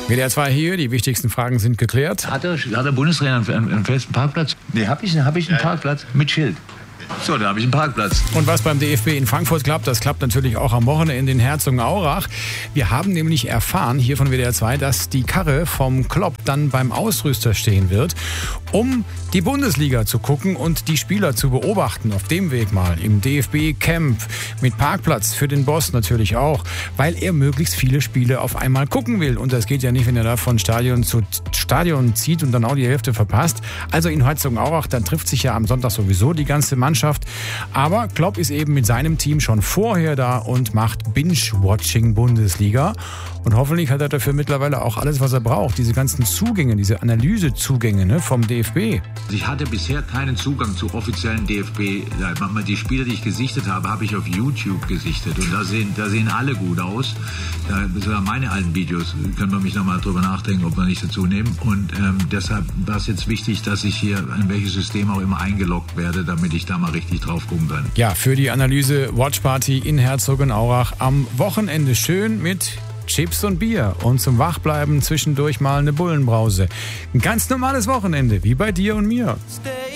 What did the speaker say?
WDR 2 hier, die wichtigsten Fragen sind geklärt. Hat der Bundestrainer einen festen Parkplatz? Nee, hab ich einen Parkplatz mit Schild. So, da habe ich einen Parkplatz. Und was beim DFB in Frankfurt klappt, das klappt natürlich auch am Wochenende in Herzogenaurach. Wir haben nämlich erfahren hier von WDR 2, dass die Karre vom Klopp dann beim Ausrüster stehen wird, um die Bundesliga zu gucken und die Spieler zu beobachten. Auf dem Weg mal im DFB-Camp mit Parkplatz für den Boss natürlich auch, weil er möglichst viele Spiele auf einmal gucken will. Und das geht ja nicht, wenn er da von Stadion zu Stadion zieht und dann auch die Hälfte verpasst. Also in Herzogenaurach, dann trifft sich ja am Sonntag sowieso die ganze Mannschaft. Aber Klopp ist eben mit seinem Team schon vorher da und macht Binge-Watching Bundesliga. Und hoffentlich hat er dafür mittlerweile auch alles, was er braucht. Diese ganzen Zugänge, diese Analysezugänge vom DFB. Ich hatte bisher keinen Zugang zu offiziellen DFB. Die Spieler, die ich gesichtet habe, habe ich auf YouTube gesichtet. Und da sehen alle gut aus. Sogar meine alten Videos, können wir mich nochmal drüber nachdenken, ob wir nicht dazu nehmen. Und deshalb war es jetzt wichtig, dass ich hier in welches System auch immer eingeloggt werde, damit ich da mal richtig drauf gucken kann. Ja, für die Analyse Watch Party in Herzogenaurach am Wochenende schön mit Chips und Bier und zum Wachbleiben zwischendurch mal eine Bullenbrause. Ein ganz normales Wochenende, wie bei dir und mir.